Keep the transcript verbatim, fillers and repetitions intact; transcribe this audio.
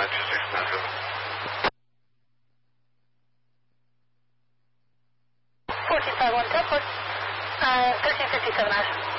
nine two six nine seven. fourteen five one, teleport. Uh, thirteen fifty-seven hours.